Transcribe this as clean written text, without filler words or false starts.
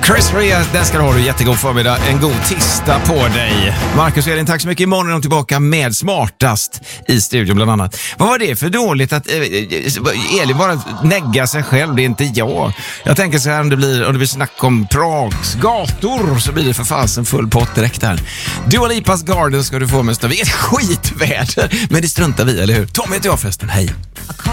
Chris Rea, den ska du ha. Jättegod förmiddag. En god tisdag på dig. Marcus och Elin, tack så mycket. Imorgon är de tillbaka med Smartast i studion bland annat. Vad var det för dåligt att Elin bara neggar sig själv? Det är inte jag. Jag tänker så här, om det blir snack om Prags gator så blir det för fasen full pott direkt här. Dua Lipas Garden ska du få med. Det är ett skitväder, men det struntar vi, eller hur? Tommy heter jag förresten. Hej.